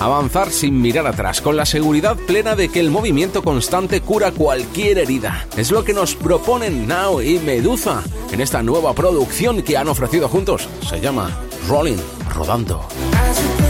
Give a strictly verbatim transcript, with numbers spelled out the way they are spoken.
Avanzar sin mirar atrás, con la seguridad plena de que el movimiento constante cura cualquier herida. Es lo que nos proponen Now y Meduza en esta nueva producción que han ofrecido juntos. Se llama Rolling, Rodando.